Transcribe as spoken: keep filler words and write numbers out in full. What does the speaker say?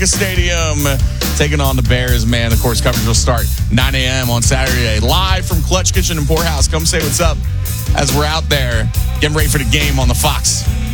Stadium, taking on the Bears, man. Of course, coverage will start nine a.m. on Saturday. Live from Clutch Kitchen and Poorhouse. Come say what's up as we're out there getting ready for the game on the Fox.